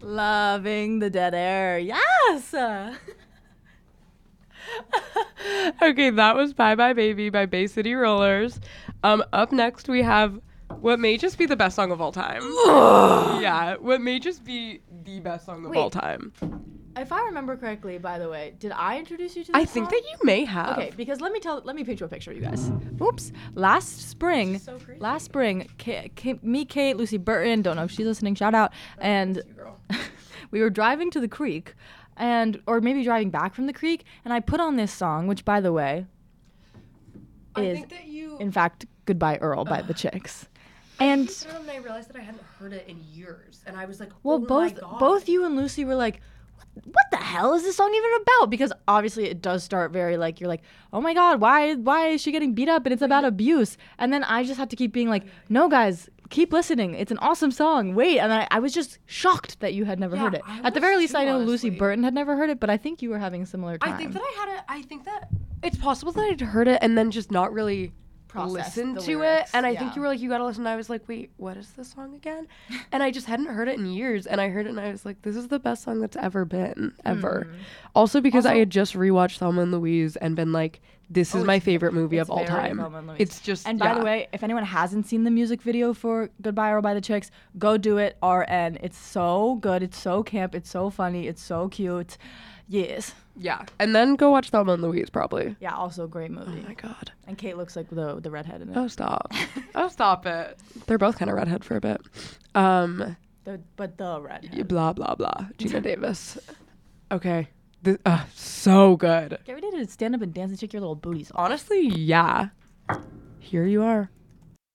Loving the dead air. Yes. Okay, that was Bye Bye Baby by Bay City Rollers. Up next we have what may just be the best song of all time. Yeah, what may just be the best song of all time. If I remember correctly, by the way, did I introduce you to this I think song? that you may have. Okay, because let me paint you a picture, you guys. Oops. Last spring, me, Kate, Lucy Burton, don't know if she's listening, shout out, and we were driving to the creek, or maybe driving back from the creek, and I put on this song, which, by the way, is, in fact, Goodbye Earl by the Chicks. And I realized that I hadn't heard it in years, and I was like, well, both you and Lucy were like, what the hell is this song even about? Because obviously it does start very like, you're like, oh my God, why is she getting beat up? And it's about abuse. And then I just had to keep being like, no guys, keep listening. It's an awesome song. Wait. And I was just shocked that you had never heard it. At the very least, I know Lucy Burton had never heard it, but I think you were having a similar time. I think that it's possible that I'd heard it and then just not really listened to it, and I think you were like, you gotta listen. I was like, wait, what is this song again? And I just hadn't heard it in years, and I heard it and I was like, this is the best song that's ever been ever. Also because I had just rewatched Thelma and Louise and been like, this is my favorite movie of all time. It's just, and by the way, if anyone hasn't seen the music video for Goodbye Earl by the Chicks, go do it. RN. It's so good. It's so camp. It's so funny. It's so cute. Yes. Yeah. And then go watch Thelma and Louise, probably. Yeah, also a great movie. Oh my God. And Kate looks like the redhead in it. Oh, stop. Oh, stop it. They're both kind of redhead for a bit. But the redhead. Blah, blah, blah. Gina Davis. Okay. So good. Get ready to stand up and dance and shake your little booties off. Honestly, yeah. Here you are.